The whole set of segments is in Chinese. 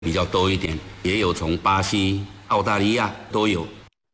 比较多一点，也有从巴西、澳大利亚都有。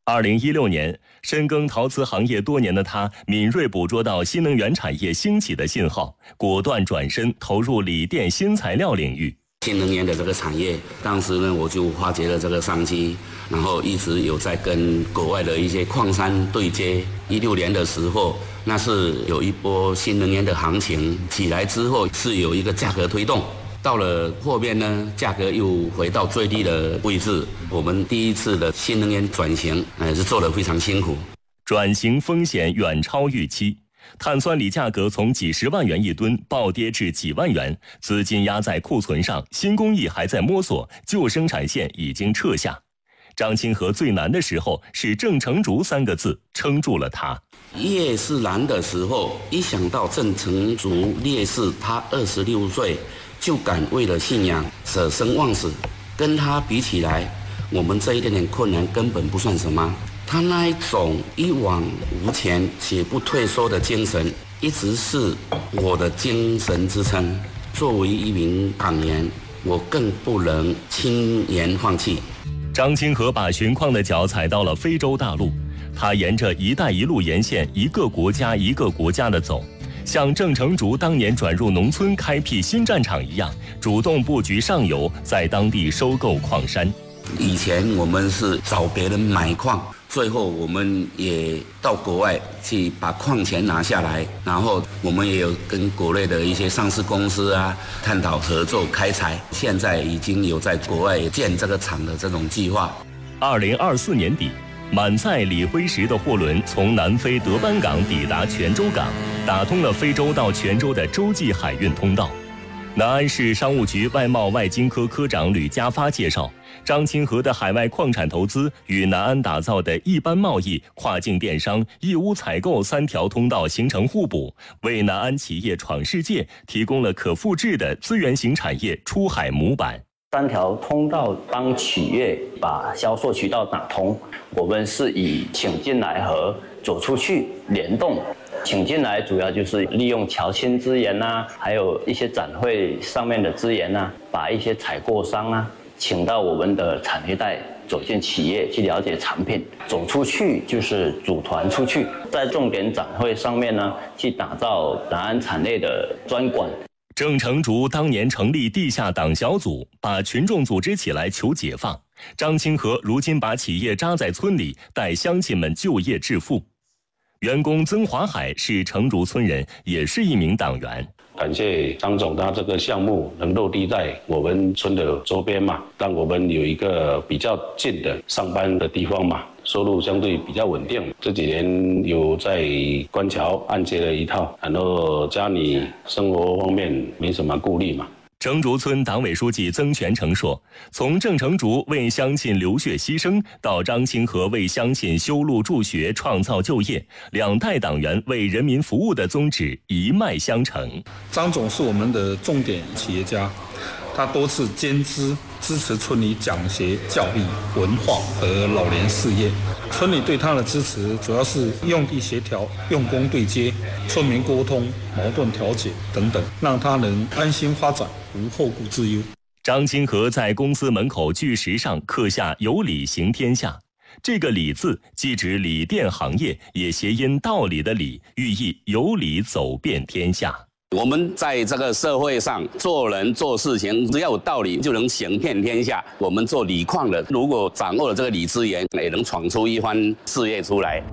2016年，深耕陶瓷行业多年的他，敏锐捕捉到新能源产业兴起的信号，果断转身投入锂电新材料领域。 新能源的这个产业，当时呢我就发掘了这个商机，然后一直有在跟国外的一些矿山对接。16年的时候，那是有一波新能源的行情起来之后，是有一个价格推动。到了后面呢，价格又回到最低的位置。我们第一次的新能源转型，是做得非常辛苦。 转型风险远超预期，碳酸锂价格从几十万元一吨暴跌至几万元，资金压在库存上，新工艺还在摸索，旧生产线已经撤下。张清和最难的时候是郑成竹3个字撑住了他。 越是难的时候，一想到郑成竹烈士，他26岁就敢为了信仰舍生忘死，跟他比起来，我们这一点点困难根本不算什么。他那一种一往无前且不退缩的精神，一直是我的精神支撑。作为一名党员，我更不能轻言放弃。 张清和把寻矿的脚踩到了非洲大陆，他沿着“一带一路”沿线一个国家一个国家的走，像郑成竹当年转入农村开辟新战场一样，主动布局上游，在当地收购矿山。 以前我们是找别人买矿，最后我们也到国外去把矿权拿下来，然后我们也有跟国内的一些上市公司探讨合作开采，现在已经有在国外建这个厂的这种计划。 2024年底，满载锂灰石的货轮从南非德班港抵达泉州港，打通了非洲到泉州的洲际海运通道。南安市商务局外贸外经科科长吕家发介绍，张清和的海外矿产投资与南安打造的一般贸易、跨境电商、义乌采购3条通道形成互补，为南安企业闯世界提供了可复制的资源型产业出海模板。 3条通道帮企业把销售渠道打通，我们是以请进来和走出去联动。请进来主要就是利用侨青资源还有一些展会上面的资源把一些采购商请到我们的产业带，走进企业去了解产品。走出去就是组团出去，在重点展会上面去打造南安产业的专馆。 郑成竹当年成立地下党小组，把群众组织起来求解放。张清和如今把企业扎在村里，带乡亲们就业致富。员工曾华海是成竹村人，也是一名党员。 感谢张总，他这个项目能落地在我们村的周边嘛，让我们有一个比较近的上班的地方嘛，收入相对比较稳定。这几年有在官桥按揭了一套，然后家里生活方面没什么顾虑嘛。 成竹村党委书记曾全成说，从郑成竹为乡亲流血牺牲，到张清和为乡亲修路助学创造就业，2代党员为人民服务的宗旨一脉相承。 张总是我们的重点企业家，他多次兼资支持村里讲学、教育、文化和老年事业。村里对他的支持主要是用地协调、用工对接、村民沟通、矛盾调解等等，让他能安心发展，无后顾之忧。 张清和在公司门口巨石上刻下“有理行天下”，这个“理”字既指锂电行业，也谐音道理的“理”，寓意有理走遍天下。 我们在这个社会上做人做事情，只要有道理就能行遍天下。我们做锂矿的，如果掌握了这个锂资源，也能闯出一番事业出来。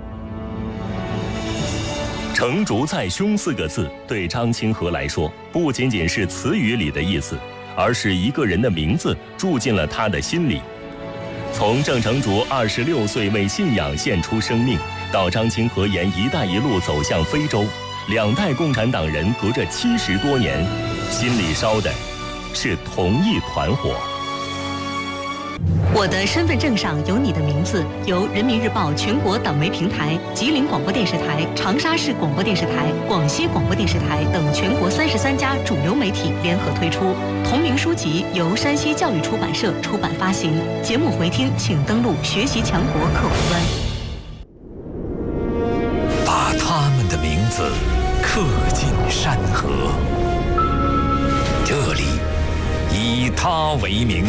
成竹在胸4个字对张清和来说，不仅仅是词语里的意思，而是一个人的名字住进了他的心里。从郑成竹26岁为信仰献出生命，到张清和沿“一带一路”走向非洲，2代共产党人隔着70多年，心里烧的是同一团火。 我的身份证上有你的名字，由人民日报全国党媒平台、吉林广播电视台、长沙市广播电视台、广西广播电视台等全国33家主流媒体联合推出。同名书籍由山西教育出版社出版发行。节目回听请登录学习强国客户端。 把他们的名字刻进山河，这里一以他为名。